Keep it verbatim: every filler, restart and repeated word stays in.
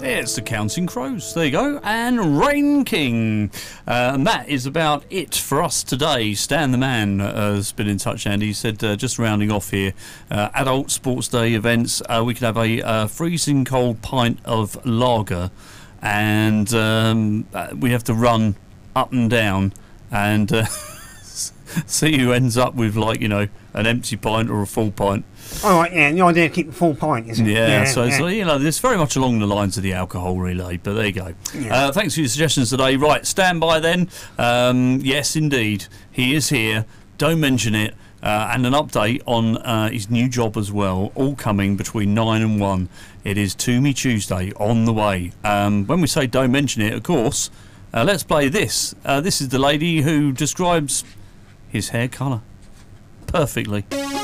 It's the Counting Crows. There you go. And Rain King. Uh, and that is about it for us today. Stan the Man uh, has been in touch, and he said, uh, just rounding off here, uh, adult sports day events, uh, we could have a uh, freezing cold pint of lager, and um, uh, we have to run up and down and uh, see who ends up with, like, you know, an empty pint or a full pint. Oh, right, yeah, the idea to keep the full pint, isn't it? Yeah, yeah so, yeah. so, you know, it's very much along the lines of the alcohol relay, but there you go. Yeah. Uh, thanks for your suggestions today. Right, stand by then. Um, yes, indeed, he is here. Don't mention it. Uh, and an update on uh, his new job as well, all coming between nine and one. It is To Me Tuesday on the way. Um, when we say don't mention it, of course, uh, let's play this. Uh, this is the lady who describes his hair colour perfectly.